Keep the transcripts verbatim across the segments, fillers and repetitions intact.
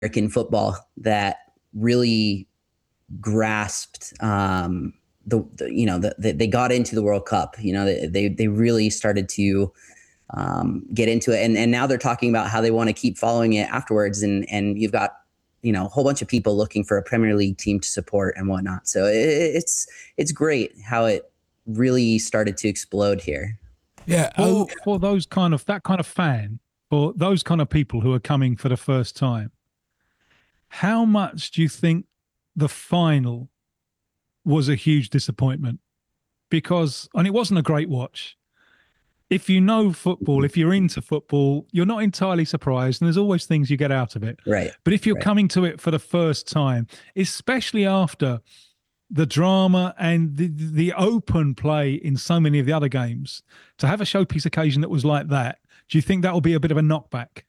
American football that really grasped um, the, the you know the, the, they got into the World Cup. You know, they they really started to um, get into it, and and now they're talking about how they want to keep following it afterwards. And and you've got you know a whole bunch of people looking for a Premier League team to support and whatnot. So it, it's it's great how it really started to explode here. Yeah, for, oh, for those kind of that kind of fan, for those kind of people who are coming for the first time, how much do you think the final was a huge disappointment? Because, and it wasn't a great watch. If you know football, if you're into football, you're not entirely surprised, and there's always things you get out of it. Right. But if you're right. coming to it for the first time, especially after the drama and the, the open play in so many of the other games, to have a showpiece occasion that was like that, do you think that will be a bit of a knockback?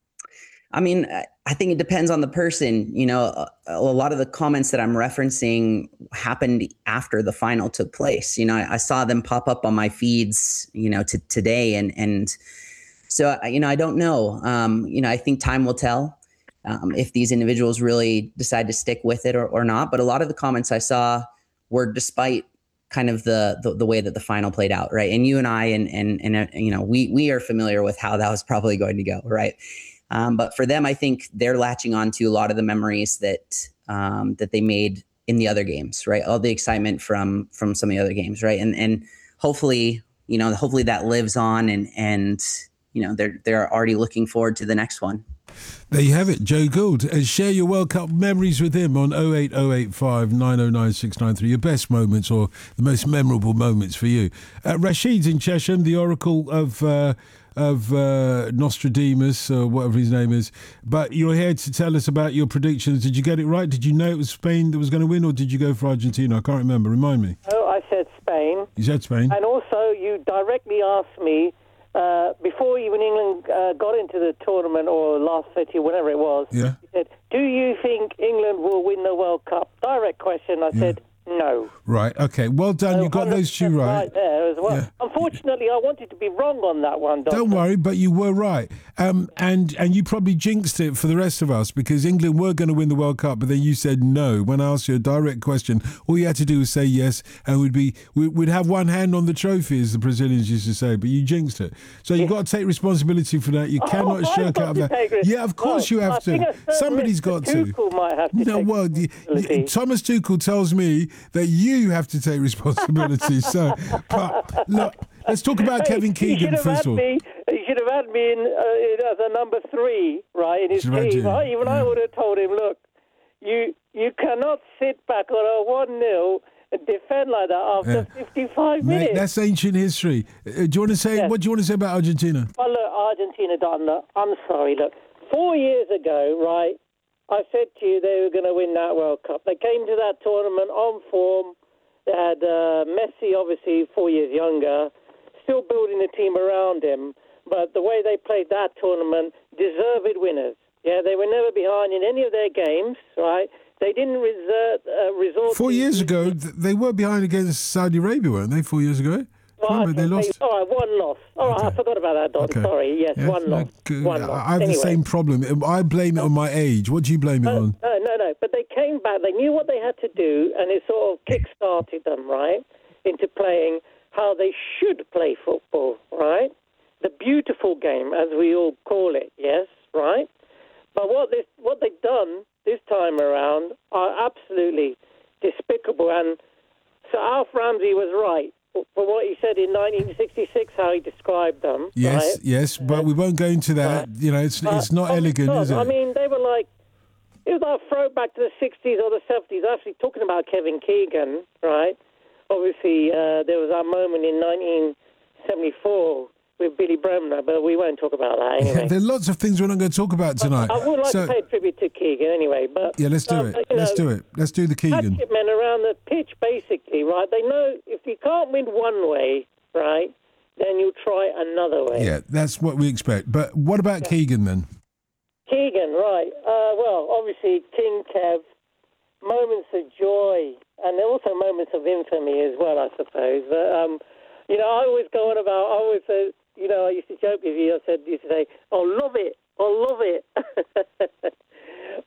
I mean, I think it depends on the person. You know, a, a lot of the comments that I'm referencing happened after the final took place. You know, I, I saw them pop up on my feeds, you know, to today. And, and so, you know, I don't know. Um, you know, I think time will tell um, if these individuals really decide to stick with it or, or not. But a lot of the comments I saw were despite kind of the, the the way that the final played out, right? And you and I and, and, and uh, you know, we we are familiar with how that was probably going to go, right? Um, but for them, I think they're latching on to a lot of the memories that um, that they made in the other games, right? All the excitement from from some of the other games, right? And and hopefully, you know, hopefully that lives on, and and you know, they're they're already looking forward to the next one. There you have it, Joe Gould. Uh, share your World Cup memories with him on oh eight oh eight five nine oh nine six nine three. Your best moments or the most memorable moments for you. Uh, Rashid's in Chesham, the oracle of uh, of uh, Nostradamus, or whatever his name is. But you're here to tell us about your predictions. Did you get it right? Did you know it was Spain that was going to win, or did you go for Argentina? I can't remember. Remind me. Oh, I said Spain. You said Spain. And also, you directly asked me, uh, before even England uh, got into the tournament, or last thirty, whatever it was, yeah. you said, do you think England will win the World Cup? Direct question. I yeah. said, no. Right, okay. Well done. So you got those two right. right there as well. Yeah. Unfortunately, I wanted to be wrong on that one, Doctor. Don't worry, but you were right. Um, and and you probably jinxed it for the rest of us, because England were going to win the World Cup, but then you said no. When I asked you a direct question, all you had to do was say yes, and we'd be we'd have one hand on the trophy, as the Brazilians used to say. But you jinxed it, so you've got to take responsibility for that. You cannot oh, shirk out of that. Yeah, of course no, you have I to. Somebody's got to. Tuchel might have to no, take well, you, you, Thomas Tuchel tells me that you have to take responsibility. So, but look. Let's talk about hey, Kevin Keegan first of all. Me, he should have had me in, uh, in as a number three, right, in his team. Right? Even yeah. I would have told him, look, you you cannot sit back on a one nil and defend like that after yeah. fifty-five Mate, minutes. That's ancient history. Uh, do you want to say, yes. what do you want to say about Argentina? Well, look, Argentina, done that. I'm sorry, look. Four years ago, right, I said to you they were going to win that World Cup. They came to that tournament on form. They had uh, Messi, obviously, four years younger, still building the team around him, but the way they played that tournament, deserved winners. Yeah, they were never behind in any of their games, right? They didn't resort... Uh, resort four to, years ago, they were behind against Saudi Arabia, weren't they, four years ago? Well, Remember, they lost. All right, one loss. All okay. right, I forgot about that, Don. Okay. Sorry, yes, yeah, one loss. No, one loss. I have anyway. the same problem. I blame it on my age. What do you blame it no, on? No, no, no. But they came back. They knew what they had to do, and it sort of kick-started them, right, into playing how they should play football, right? The beautiful game, as we all call it, yes, right? But what this, what they've done this time around are absolutely despicable. And so Alf Ramsey was right for what he said in nineteen sixty-six, how he described them. Yes, right? yes, but we won't go into that. Right. You know, it's uh, it's not elegant, not. is it? I mean, they were like, it was like a throwback to the sixties or the seventies. Actually, talking about Kevin Keegan, right? Obviously, uh, there was that moment in nineteen seventy-four with Billy Bremner, but we won't talk about that anyway. Yeah, there are lots of things we're not going to talk about tonight. I, I would like so, to pay tribute to Keegan anyway, but... Yeah, let's do um, it. Let's know, do it. Let's do the Keegan. Men around the pitch, basically, right? They know if you can't win one way, right, then you try another way. Yeah, that's what we expect. But what about yeah. Keegan, then? Keegan, right. Uh, well, obviously, King Kev, moments of joy, and also moments of infamy as well, I suppose. But, um, you know, I always go on about, I always say, you know, I used to joke with you, I said, you used to say, oh, love it, oh, love it.